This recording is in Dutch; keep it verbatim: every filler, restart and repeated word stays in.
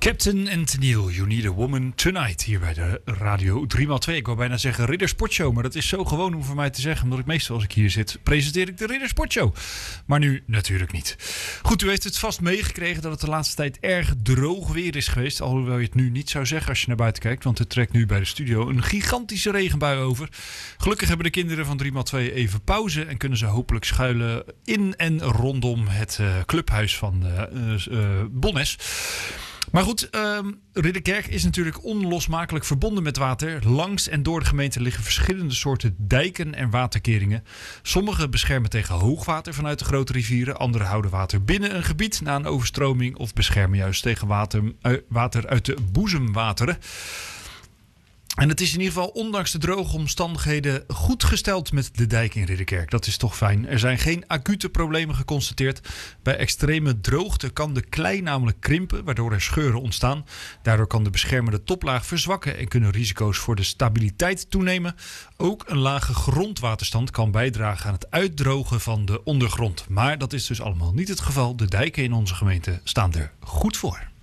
Captain and Tennille, You Need a Woman Tonight. Hier bij de Radio drie maal twee. Ik wou bijna zeggen Ridder Sportshow, maar dat is zo gewoon om voor mij te zeggen. Omdat ik meestal als ik hier zit, presenteer ik de Ridder Sportshow. Maar nu natuurlijk niet. Goed, u heeft het vast meegekregen dat het de laatste tijd erg droog weer is geweest. Alhoewel je het nu niet zou zeggen als je naar buiten kijkt. Want het trekt nu bij de studio een gigantische regenbui over. Gelukkig hebben de kinderen van drie maal twee even pauze. En kunnen ze hopelijk schuilen in en rondom het uh, clubhuis van uh, uh, Bonnes. Maar goed, uh, Ridderkerk is natuurlijk onlosmakelijk verbonden met water. Langs en door de gemeente liggen verschillende soorten dijken en waterkeringen. Sommige beschermen tegen hoogwater vanuit de grote rivieren. Andere houden water binnen een gebied na een overstroming. Of beschermen juist tegen water, uh, water uit de boezemwateren. En het is in ieder geval, ondanks de droge omstandigheden, goed gesteld met de dijk in Ridderkerk. Dat is toch fijn. Er zijn geen acute problemen geconstateerd. Bij extreme droogte kan de klei namelijk krimpen, waardoor er scheuren ontstaan. Daardoor kan de beschermende toplaag verzwakken en kunnen risico's voor de stabiliteit toenemen. Ook een lage grondwaterstand kan bijdragen aan het uitdrogen van de ondergrond. Maar dat is dus allemaal niet het geval. De dijken in onze gemeente staan er goed voor.